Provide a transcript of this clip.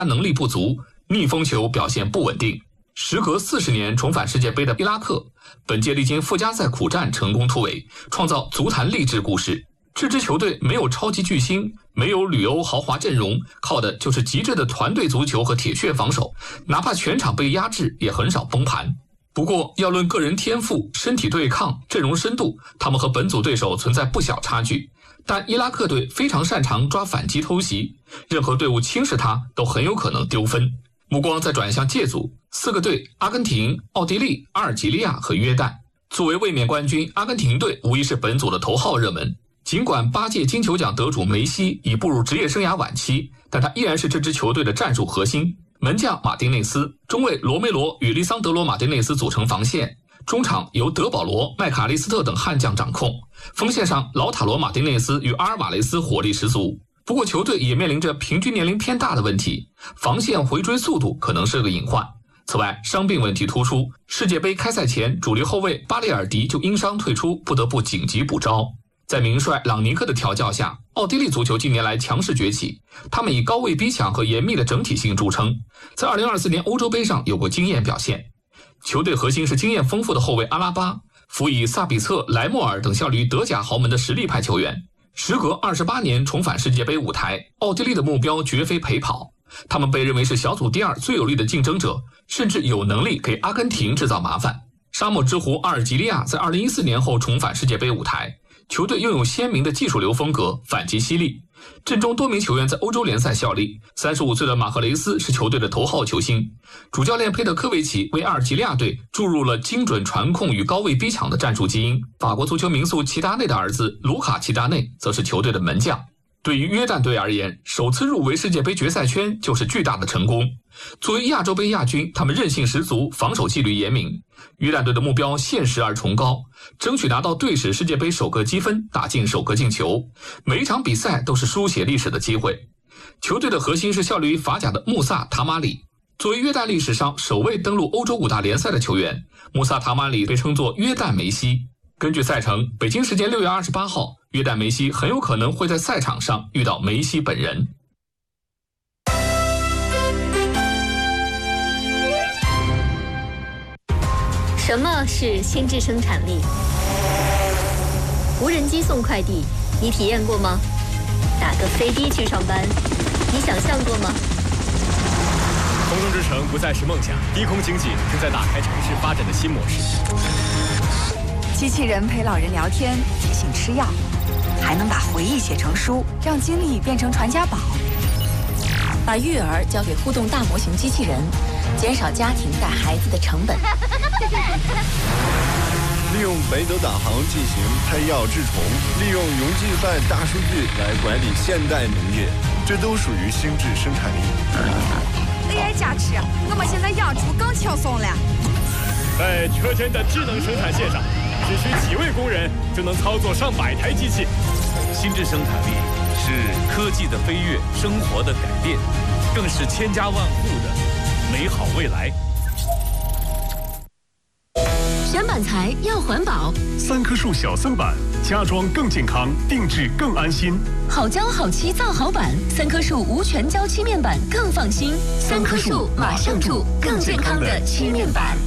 能力不足，逆风球表现不稳定。时隔40年重返世界杯的伊拉克，本届历经附加赛苦战成功突围，创造足坛励志故事。这支球队没有超级巨星，没有旅欧豪华阵容，靠的就是极致的团队足球和铁血防守，哪怕全场被压制，也很少崩盘。不过，要论个人天赋、身体对抗、阵容深度，他们和本组对手存在不小差距。但伊拉克队非常擅长抓反击偷袭，任何队伍轻视他都很有可能丢分。目光再转向借组，4个队：阿根廷、奥地利、阿尔及利亚和约旦。作为卫冕冠军，阿根廷队无疑是本组的头号热门。尽管8届金球奖得主梅西已步入职业生涯晚期，但他依然是这支球队的战术核心。门将马丁内斯、中卫罗梅罗与利桑德罗·马丁内斯组成防线，中场由德保罗、麦卡利斯特等悍将掌控，锋线上劳塔罗·马丁内斯与阿尔瓦雷斯火力十足。不过球队也面临着平均年龄偏大的问题，防线回追速度可能是个隐患。此外，伤病问题突出，世界杯开赛前主力后卫巴列尔迪就因伤退出，不得不紧急补招。在名帅朗尼克的调教下，奥地利足球近年来强势崛起，他们以高位逼抢和严密的整体性著称，在2024年欧洲杯上有过惊艳表现。球队核心是经验丰富的后卫阿拉巴，辅以萨比策、莱莫尔等效力于德甲豪门的实力派球员。时隔28年重返世界杯舞台，奥地利的目标绝非陪跑，他们被认为是小组第2最有力的竞争者，甚至有能力给阿根廷制造麻烦。沙漠之狐阿尔及利亚在2014年后重返世界杯舞台，球队拥有鲜明的技术流风格，反击犀利，阵中多名球员在欧洲联赛效力。35岁的马赫雷斯是球队的头号球星，主教练佩德科维奇为阿尔及利亚队注入了精准传控与高位逼抢的战术基因。法国足球名宿齐达内的儿子卢卡齐达内则是球队的门将。对于约旦队而言，首次入围世界杯决赛圈就是巨大的成功。作为亚洲杯亚军，他们韧性十足，防守纪律严明。约旦队的目标现实而崇高，争取拿到队史世界杯首个积分，打进首个进球。每一场比赛都是书写历史的机会。球队的核心是效力于法甲的穆萨塔马里。作为约旦历史上首位登陆欧洲5大联赛的球员，穆萨塔马里被称作约旦梅西。根据赛程，北京时间6月28号，约旦梅西很有可能会在赛场上遇到梅西本人。 什么是心智生产力？无人机送快递，你体验过吗？打个飞的去上班，你想象过吗？ 空中之城不再是梦想，低空经济正在打开城市发展的新模式。 机器人陪老人聊天，提醒吃药，还能把回忆写成书，让经历变成传家宝。 把育儿交给互动大模型机器人，减少家庭带孩子的成本。 利用北斗导航进行配药治虫，利用云计算大数据来管理现代农业，这都属于心智生产力。 你也加吃，我们现在养猪更轻松了。 在车间的智能生产线上，只需几位工人就能操作上百台机器。 心智生产力是科技的飞跃，生活的改变，更是千家万户的美好未来。 选板材要环保 ，3棵树小森板，家装更健康，定制更安心。 好胶好漆造好板，3棵树无全胶漆面板更放心。3棵树马上住更健康的漆面板。